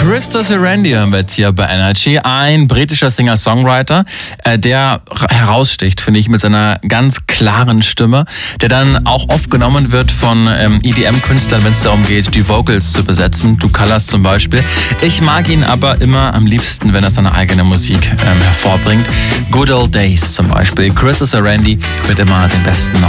Christos Randy hören wir jetzt hier bei Energy. Ein britischer Singer-Songwriter, der heraussticht, finde ich, mit seiner ganz klaren Stimme, der dann auch oft genommen wird von EDM-Künstlern, wenn es darum geht, die Vocals zu besetzen. Du Colors zum Beispiel. Ich mag ihn aber immer am liebsten, wenn er seine eigene Musik hervorbringt. Good Old Days zum Beispiel. Christos Randy wird immer den besten